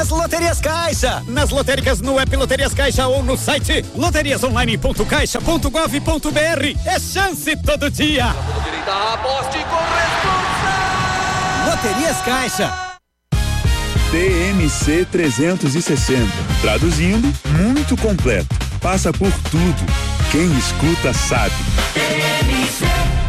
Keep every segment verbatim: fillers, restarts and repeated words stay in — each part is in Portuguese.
das Loterias Caixa. Nas lotéricas, no app Loterias Caixa ou no site loterias online ponto caixa ponto gov ponto br. É chance todo dia. Aposte com Loterias Caixa. T M C trezentos e sessenta. Traduzindo, muito completo. Passa por tudo. Quem escuta sabe. T M C.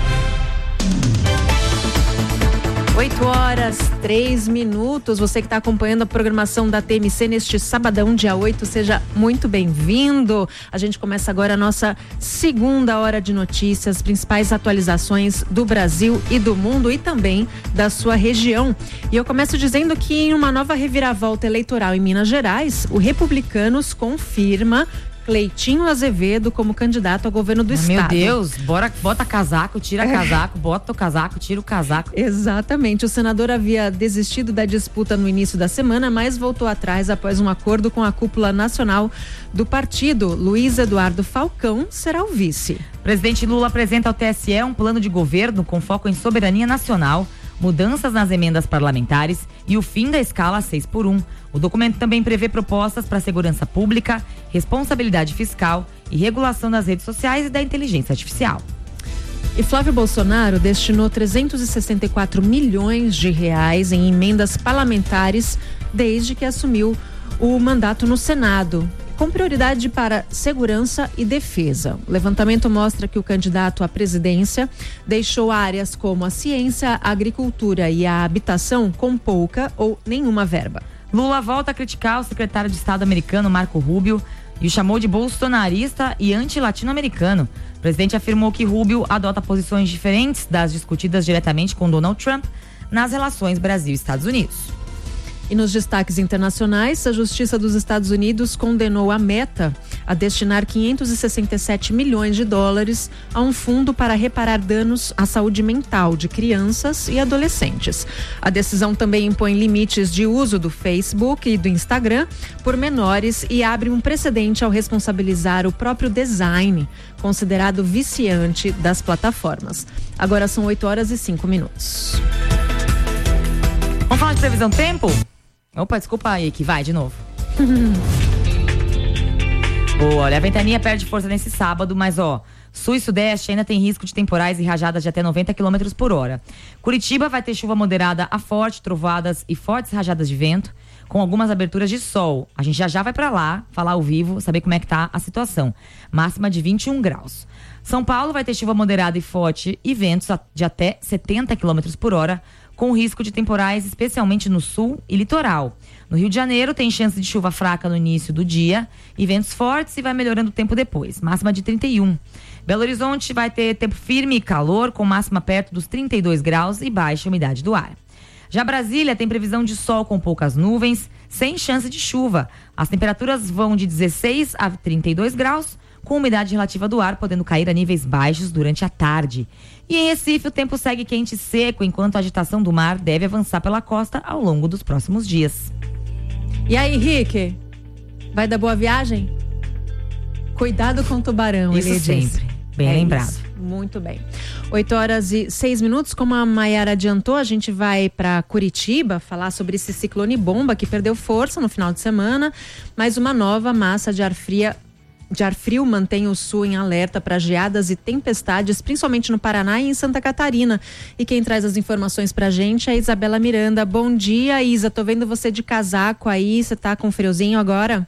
oito horas, três minutos. Você que está acompanhando a programação da T M C neste sabadão, dia oito, seja muito bem-vindo. A gente começa agora a nossa segunda hora de notícias, principais atualizações do Brasil e do mundo e também da sua região. E eu começo dizendo que em uma nova reviravolta eleitoral em Minas Gerais, o Republicanos confirma Cleitinho Azevedo como candidato ao governo do estado. Meu Deus, bora, bota casaco, tira é. casaco, bota o casaco, tira o casaco. Exatamente, o senador havia desistido da disputa no início da semana, mas voltou atrás após um acordo com a cúpula nacional do partido. Luiz Eduardo Falcão será o vice. Presidente Lula apresenta ao T S E um plano de governo com foco em soberania nacional, mudanças nas emendas parlamentares e o fim da escala seis por um. O documento também prevê propostas para segurança pública, responsabilidade fiscal e regulação das redes sociais e da inteligência artificial. E Flávio Bolsonaro destinou trezentos e sessenta e quatro milhões de reais em emendas parlamentares desde que assumiu o mandato no Senado, com prioridade para segurança e defesa. O levantamento mostra que o candidato à presidência deixou áreas como a ciência, a agricultura e a habitação com pouca ou nenhuma verba. Lula volta a criticar o secretário de Estado americano Marco Rubio e o chamou de bolsonarista e anti-latino-americano. O presidente afirmou que Rubio adota posições diferentes das discutidas diretamente com Donald Trump nas relações Brasil e Estados Unidos. E nos destaques internacionais, a Justiça dos Estados Unidos condenou a Meta a destinar quinhentos e sessenta e sete milhões de dólares a um fundo para reparar danos à saúde mental de crianças e adolescentes. A decisão também impõe limites de uso do Facebook e do Instagram por menores e abre um precedente ao responsabilizar o próprio design, considerado viciante das plataformas. Agora são oito horas e cinco minutos. Vamos falar de previsão do tempo? Opa, desculpa aí, que vai de novo. Boa, olha, a ventania perde força nesse sábado, mas ó, sul e sudeste ainda tem risco de temporais e rajadas de até noventa quilômetros por hora. Curitiba vai ter chuva moderada a forte, trovoadas e fortes rajadas de vento, com algumas aberturas de sol. A gente já já vai pra lá, falar ao vivo, saber como é que tá a situação. Máxima de vinte e um graus. São Paulo vai ter chuva moderada e forte e ventos de até setenta quilômetros por hora, com risco de temporais, especialmente no sul e litoral. No Rio de Janeiro tem chance de chuva fraca no início do dia e ventos fortes e vai melhorando o tempo depois, máxima de trinta e um. Belo Horizonte vai ter tempo firme e calor, com máxima perto dos trinta e dois graus e baixa umidade do ar. Já Brasília tem previsão de sol com poucas nuvens, sem chance de chuva. As temperaturas vão de dezesseis a trinta e dois graus, com umidade relativa do ar podendo cair a níveis baixos durante a tarde. E em Recife o tempo segue quente e seco, enquanto a agitação do mar deve avançar pela costa ao longo dos próximos dias. E aí, Rick? Vai dar boa viagem? Cuidado com o tubarão, isso ele sempre, diz. bem é lembrado. Isso. Muito bem. oito horas e seis minutos, como a Maiara adiantou, a gente vai para Curitiba falar sobre esse ciclone bomba que perdeu força no final de semana, mas uma nova massa de ar fria de ar frio mantém o sul em alerta para geadas e tempestades, principalmente no Paraná e em Santa Catarina. E quem traz as informações pra gente é a Isabela Miranda. Bom dia, Isa. Tô vendo você de casaco aí. Você tá com friozinho agora?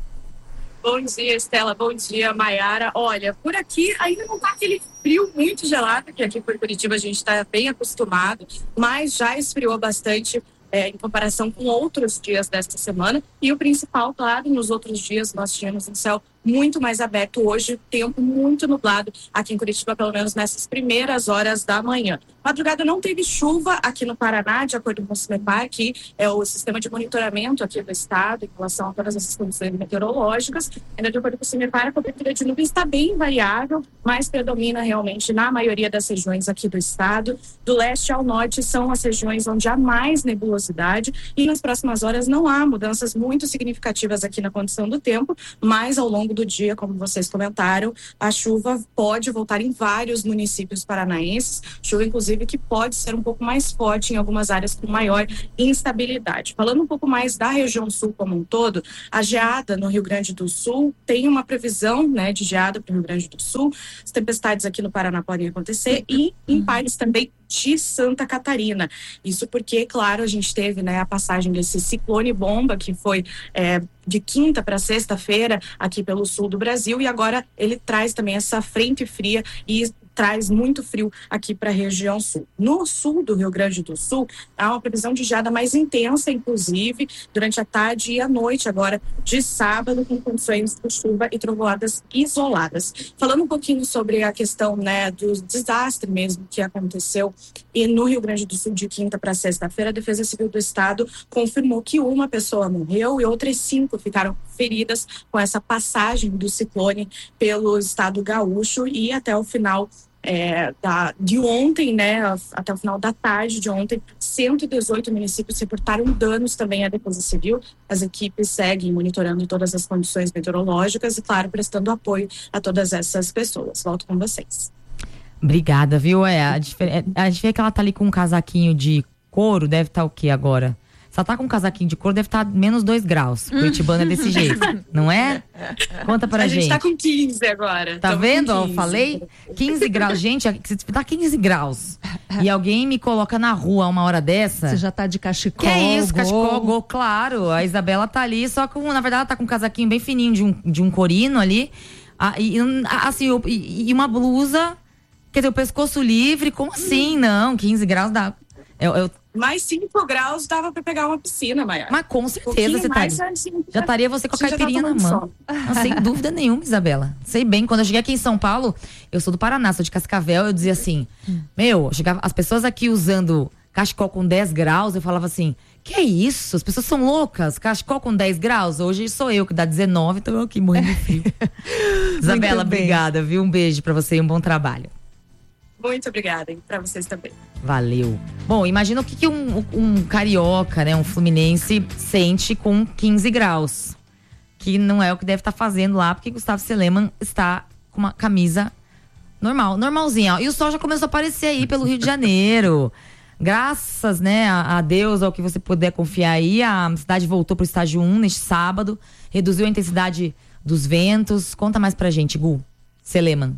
Bom dia, Estela. Bom dia, Maiara. Olha, por aqui ainda não tá aquele frio muito gelado, que aqui por Curitiba a gente está bem acostumado, mas já esfriou bastante. É, em comparação com outros dias desta semana. E o principal, claro, nos outros dias nós tínhamos um céu muito mais aberto. Hoje, tempo muito nublado aqui em Curitiba, pelo menos nessas primeiras horas da manhã. Madrugada não teve chuva aqui no Paraná, de acordo com o CIMEPAR, que é o sistema de monitoramento aqui do estado em relação a todas essas condições meteorológicas. Ainda de acordo com o CIMEPAR, a cobertura de nuvens está bem variável, mas predomina realmente na maioria das regiões aqui do estado. Do leste ao norte são as regiões onde há mais nebulosidade e nas próximas horas não há mudanças muito significativas aqui na condição do tempo, mas ao longo longo do dia, como vocês comentaram, a chuva pode voltar em vários municípios paranaenses, chuva inclusive que pode ser um pouco mais forte em algumas áreas com maior instabilidade. Falando um pouco mais da região sul como um todo, a geada no Rio Grande do Sul tem uma previsão, né, de geada para o Rio Grande do Sul. As tempestades aqui no Paraná podem acontecer e em partes também de Santa Catarina. Isso porque, claro, a gente teve, né, a passagem desse ciclone bomba que foi é, de quinta para sexta-feira aqui pelo sul do Brasil, e agora ele traz também essa frente fria e traz muito frio aqui para a região sul. No sul do Rio Grande do Sul, há uma previsão de geada mais intensa, inclusive, durante a tarde e a noite, agora de sábado, com condições de chuva e trovoadas isoladas. Falando um pouquinho sobre a questão, né, do desastre mesmo que aconteceu e no Rio Grande do Sul de quinta para sexta-feira, a Defesa Civil do Estado confirmou que uma pessoa morreu e outras cinco ficaram feridas com essa passagem do ciclone pelo estado gaúcho, e até o final É, da, de ontem, né, até o final da tarde de ontem, cento e dezoito municípios reportaram danos também à Defesa Civil. As equipes seguem monitorando todas as condições meteorológicas e, claro, prestando apoio a todas essas pessoas. Volto com vocês. Obrigada, viu? É, a, difer- a gente vê que ela tá ali com um casaquinho de couro, deve estar tá o quê agora? Se ela tá com um casaquinho de couro, deve estar tá menos dois graus. Curitibano é desse jeito, não é? Conta pra a gente. A gente tá com quinze agora. Tá Tamo vendo? quinze. Eu falei quinze graus. Gente, se tá quinze graus e alguém me coloca na rua uma hora dessa... Você já tá de cachecol, Que é isso, gol. cachecol, gol, claro. A Isabela tá ali, só que, na verdade, ela tá com um casaquinho bem fininho de um, de um corino ali. Ah, e, assim, eu, e, e uma blusa, quer dizer, o pescoço livre. Como assim? Não, quinze graus dá... Eu, eu... Mais cinco graus dava pra pegar uma piscina, Maiara. Mas com certeza um você mais, tá. assim, já estaria você com a caipirinha na mão. sol. Não, sem dúvida nenhuma, Isabela. Sei bem, quando eu cheguei aqui em São Paulo, eu sou do Paraná, sou de Cascavel, eu dizia assim, meu, chegava as pessoas aqui usando cachecol com dez graus, eu falava assim, que é isso? As pessoas são loucas, cachecol com dez graus? Hoje sou eu que dá dezenove, então eu aqui morrendo de frio. Isabela, obrigada, viu? Um beijo pra você e um bom trabalho. Muito obrigada, hein? Pra vocês também. Valeu. Bom, imagina o que, que um, um carioca, né, um fluminense sente com quinze graus. Que não é o que deve estar fazendo lá, porque Gustavo Seleman está com uma camisa normal, normalzinha. E o sol já começou a aparecer aí pelo Rio de Janeiro. Graças, né, a, a Deus, ao que você puder confiar aí, a cidade voltou pro estágio um neste sábado, reduziu a intensidade dos ventos. Conta mais pra gente, Gu. Seleman.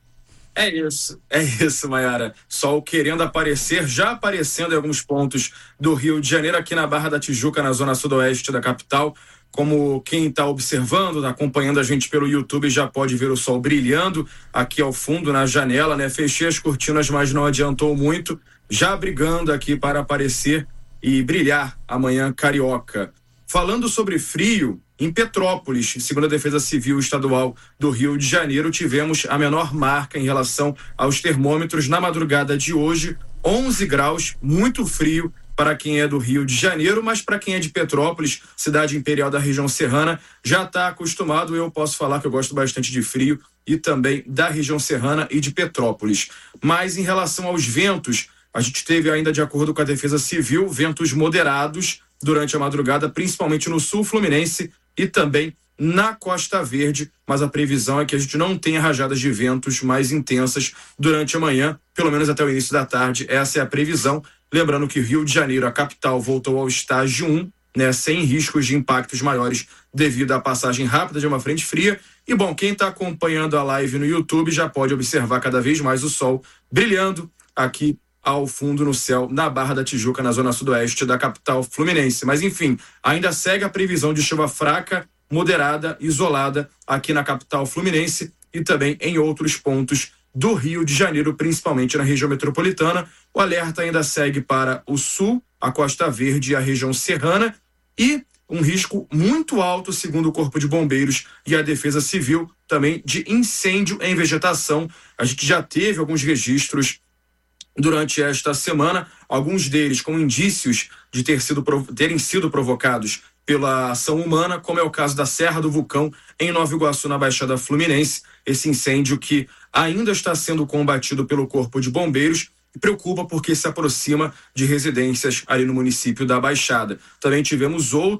É isso, é isso, Maiara. Sol querendo aparecer, já aparecendo em alguns pontos do Rio de Janeiro, aqui na Barra da Tijuca, na zona sudoeste da capital. Como quem está observando, acompanhando a gente pelo YouTube, já pode ver o sol brilhando aqui ao fundo, na janela, né? Fechei as cortinas, mas não adiantou muito. Já brigando aqui para aparecer e brilhar amanhã carioca. Falando sobre frio, em Petrópolis, segundo a Defesa Civil Estadual do Rio de Janeiro, tivemos a menor marca em relação aos termômetros na madrugada de hoje, onze graus, muito frio para quem é do Rio de Janeiro, mas para quem é de Petrópolis, cidade imperial da região serrana, já está acostumado. Eu posso falar que eu gosto bastante de frio e também da região serrana e de Petrópolis. Mas em relação aos ventos, a gente teve ainda, de acordo com a Defesa Civil, ventos moderados durante a madrugada, principalmente no sul fluminense e também na Costa Verde, mas a previsão é que a gente não tenha rajadas de ventos mais intensas durante a manhã, pelo menos até o início da tarde. Essa é a previsão. Lembrando que Rio de Janeiro, a capital, voltou ao estágio um, né, sem riscos de impactos maiores devido à passagem rápida de uma frente fria. E bom, quem está acompanhando a live no YouTube já pode observar cada vez mais o sol brilhando aqui ao fundo no céu, na Barra da Tijuca, na zona sudoeste da capital fluminense. Mas enfim, ainda segue a previsão de chuva fraca, moderada, isolada aqui na capital fluminense e também em outros pontos do Rio de Janeiro, principalmente na região metropolitana. O alerta ainda segue para o sul, a Costa Verde e a região serrana, e um risco muito alto, segundo o Corpo de Bombeiros e a Defesa Civil, também de incêndio em vegetação. A gente já teve alguns registros durante esta semana, alguns deles com indícios de ter sido, terem sido provocados pela ação humana, como é o caso da Serra do Vulcão, em Nova Iguaçu, na Baixada Fluminense. Esse incêndio que ainda está sendo combatido pelo Corpo de Bombeiros e preocupa porque se aproxima de residências ali no município da Baixada. Também tivemos outros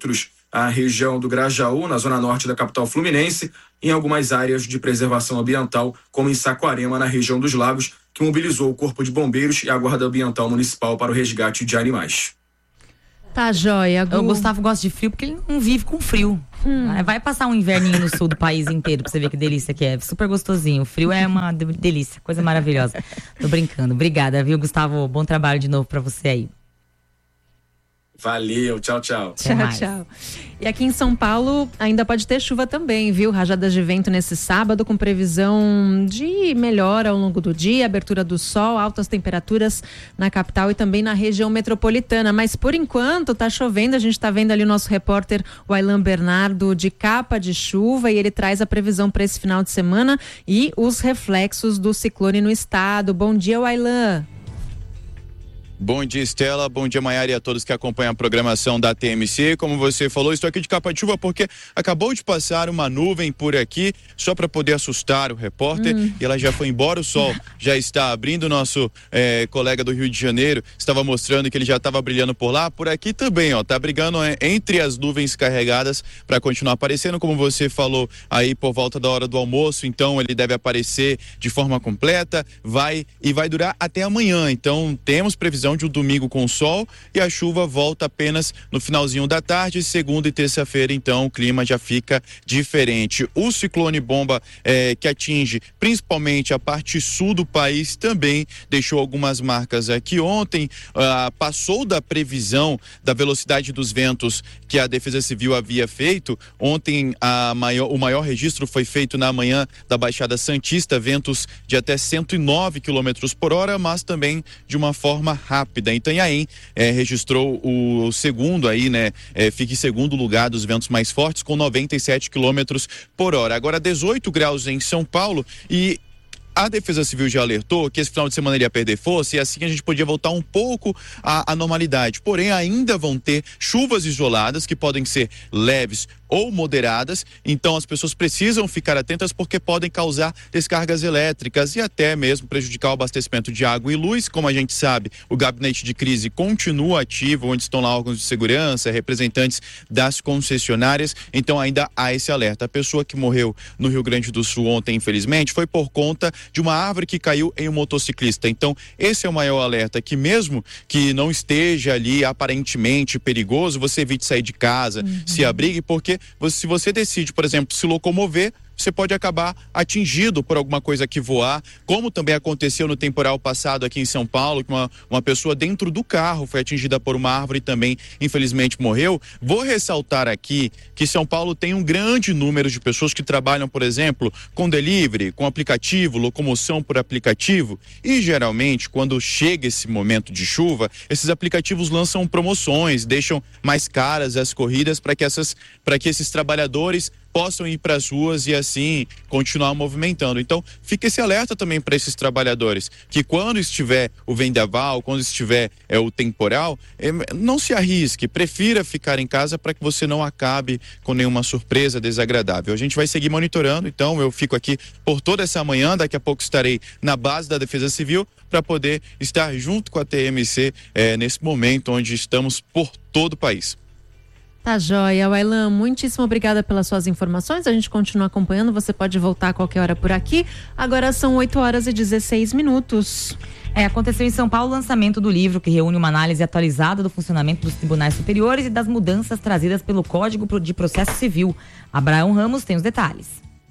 a região do Grajaú, na zona norte da capital fluminense, e em algumas áreas de preservação ambiental, como em Saquarema, na região dos Lagos, que mobilizou o Corpo de Bombeiros e a Guarda Ambiental Municipal para o resgate de animais. Tá joia. Gu. O Gustavo gosta de frio porque ele não vive com frio. Hum. Vai passar um inverninho no sul do país inteiro pra você ver que delícia que é. Super gostosinho. O frio é uma delícia, coisa maravilhosa. Tô brincando. Obrigada, viu, Gustavo? Bom trabalho de novo pra você aí. Valeu, tchau, tchau. Tchau, tchau. E aqui em São Paulo ainda pode ter chuva também, viu? Rajadas de vento nesse sábado, com previsão de melhora ao longo do dia, abertura do sol, altas temperaturas na capital e também na região metropolitana. Mas por enquanto tá chovendo, a gente tá vendo ali o nosso repórter, o Aylan Bernardo, de capa de chuva, e ele traz a previsão para esse final de semana e os reflexos do ciclone no estado. Bom dia, Aylan. Bom dia, Estela. Bom dia, Maiara, e a todos que acompanham a programação da T M C. Como você falou, estou aqui de capa de chuva porque acabou de passar uma nuvem por aqui, só para poder assustar o repórter, hum. e ela já foi embora. O sol já está abrindo. Nosso eh, colega do Rio de Janeiro estava mostrando que ele já estava brilhando por lá. Por aqui também, ó, tá brigando eh, entre as nuvens carregadas para continuar aparecendo, como você falou aí, por volta da hora do almoço. Então ele deve aparecer de forma completa, vai e vai durar até amanhã. Então temos previsão de um domingo com sol, e a chuva volta apenas no finalzinho da tarde. Segunda e terça-feira, então, o clima já fica diferente. O ciclone bomba eh, que atinge principalmente a parte sul do país também deixou algumas marcas aqui. Ontem ah, passou da previsão da velocidade dos ventos que a Defesa Civil havia feito. Ontem a maior, o maior registro foi feito na manhã da Baixada Santista, ventos de até cento e nove quilômetros por hora, mas também de uma forma rápida. Itanhaém eh, registrou o segundo aí, né? Eh, fica em segundo lugar dos ventos mais fortes, com noventa e sete quilômetros por hora. Agora dezoito graus em São Paulo, e a Defesa Civil já alertou que esse final de semana ele ia perder força, e assim a gente podia voltar um pouco à, à normalidade. Porém, ainda vão ter chuvas isoladas que podem ser leves ou moderadas, então as pessoas precisam ficar atentas porque podem causar descargas elétricas e até mesmo prejudicar o abastecimento de água e luz. Como a gente sabe, o gabinete de crise continua ativo, onde estão lá órgãos de segurança, representantes das concessionárias, então ainda há esse alerta. A pessoa que morreu no Rio Grande do Sul ontem, infelizmente, foi por conta de uma árvore que caiu em um motociclista. Então esse é o maior alerta, que mesmo que não esteja ali aparentemente perigoso, você evite sair de casa, uhum. se abrigue, porque se você decide, por exemplo, se locomover, você pode acabar atingido por alguma coisa que voar, como também aconteceu no temporal passado aqui em São Paulo, que uma, uma pessoa dentro do carro foi atingida por uma árvore e também, infelizmente, morreu. Vou ressaltar aqui que São Paulo tem um grande número de pessoas que trabalham, por exemplo, com delivery, com aplicativo, locomoção por aplicativo, e geralmente, quando chega esse momento de chuva, esses aplicativos lançam promoções, deixam mais caras as corridas para que essas, para que esses trabalhadores possam ir para as ruas e assim continuar movimentando. Então fica esse alerta também para esses trabalhadores, que quando estiver o vendaval, quando estiver é, o temporal, é, não se arrisque, prefira ficar em casa para que você não acabe com nenhuma surpresa desagradável. A gente vai seguir monitorando, então eu fico aqui por toda essa manhã, daqui a pouco estarei na base da Defesa Civil para poder estar junto com a T M C é, nesse momento onde estamos por todo o país. Tá joia, Aylan, muitíssimo obrigada pelas suas informações, a gente continua acompanhando, você pode voltar a qualquer hora por aqui. Agora são oito horas e dezesseis minutos. É, aconteceu em São Paulo o lançamento do livro que reúne uma análise atualizada do funcionamento dos tribunais superiores e das mudanças trazidas pelo Código de Processo Civil. Abraão Ramos tem os detalhes.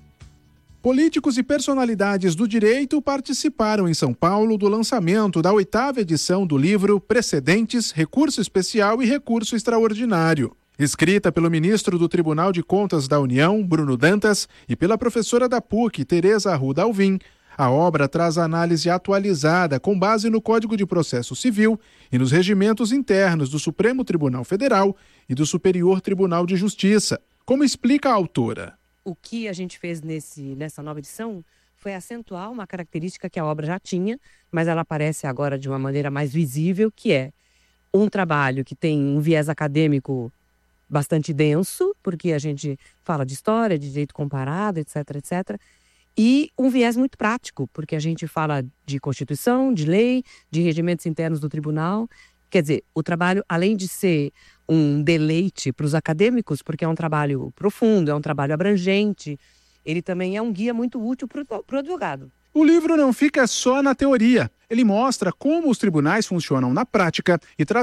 Políticos e personalidades do direito participaram em São Paulo do lançamento da oitava edição do livro Precedentes, Recurso Especial e Recurso Extraordinário. Escrita pelo ministro do Tribunal de Contas da União, Bruno Dantas, e pela professora da P U C, Tereza Arruda Alvim, a obra traz análise atualizada com base no Código de Processo Civil e nos regimentos internos do Supremo Tribunal Federal e do Superior Tribunal de Justiça, como explica a autora. O que a gente fez nesse, nessa nova edição foi acentuar uma característica que a obra já tinha, mas ela aparece agora de uma maneira mais visível, que é um trabalho que tem um viés acadêmico bastante denso, porque a gente fala de história, de direito comparado, etc, etcétera. E um viés muito prático, porque a gente fala de Constituição, de lei, de regimentos internos do tribunal, Quer dizer, o trabalho, além de ser um deleite para os acadêmicos, porque é um trabalho profundo, é um trabalho abrangente, ele também é um guia muito útil para o advogado. O livro não fica só na teoria. Ele mostra como os tribunais funcionam na prática e traz